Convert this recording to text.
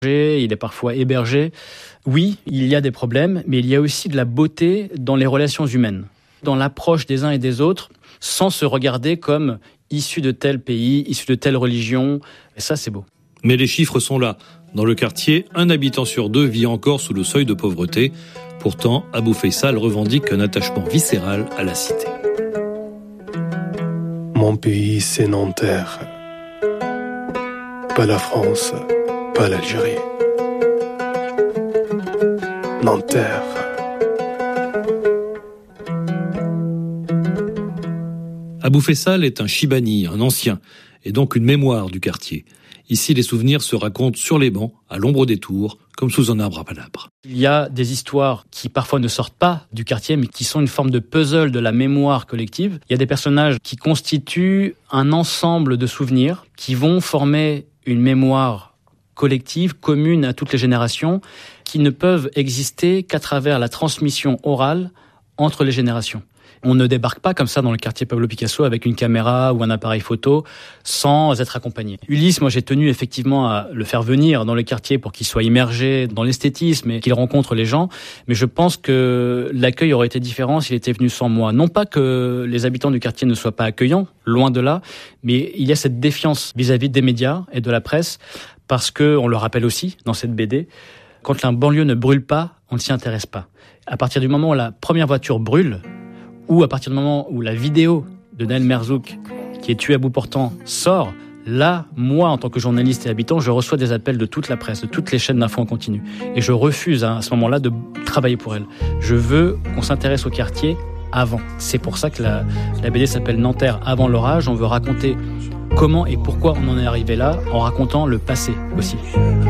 il est parfois hébergé. Oui, il y a des problèmes, mais il y a aussi de la beauté dans les relations humaines, dans l'approche des uns et des autres, sans se regarder comme issus de tel pays, issus de telle religion. Et ça, c'est beau. Mais les chiffres sont là. Dans le quartier, 1 habitant sur 2 vit encore sous le seuil de pauvreté. Pourtant, Abou Faisal revendique un attachement viscéral à la cité. Mon pays, c'est Nanterre. Pas la France, pas l'Algérie. Nanterre. Abou Faisal est un Chibani, un ancien, et donc une mémoire du quartier. Ici, les souvenirs se racontent sur les bancs, à l'ombre des tours, comme sous un arbre à palabres. Il y a des histoires qui parfois ne sortent pas du quartier, mais qui sont une forme de puzzle de la mémoire collective. Il y a des personnages qui constituent un ensemble de souvenirs qui vont former une mémoire collective, commune à toutes les générations, qui ne peuvent exister qu'à travers la transmission orale entre les générations. On ne débarque pas comme ça dans le quartier Pablo Picasso avec une caméra ou un appareil photo sans être accompagné. Ulysse, moi j'ai tenu effectivement à le faire venir dans le quartier pour qu'il soit immergé dans l'esthétisme et qu'il rencontre les gens. Mais je pense que l'accueil aurait été différent s'il était venu sans moi. Non pas que les habitants du quartier ne soient pas accueillants, loin de là, mais il y a cette défiance vis-à-vis des médias et de la presse parce que, on le rappelle aussi dans cette BD, quand la banlieue ne brûle pas, on ne s'y intéresse pas. À partir du moment où la première voiture brûle, ou à partir du moment où la vidéo de Naël Merzouk, qui est tué à bout portant, sort, là, moi, en tant que journaliste et habitant, je reçois des appels de toute la presse, de toutes les chaînes d'infos en continu. Et je refuse, à ce moment-là, de travailler pour elle. Je veux qu'on s'intéresse au quartier avant. C'est pour ça que la BD s'appelle Nanterre avant l'orage. On veut raconter comment et pourquoi on en est arrivé là, en racontant le passé aussi.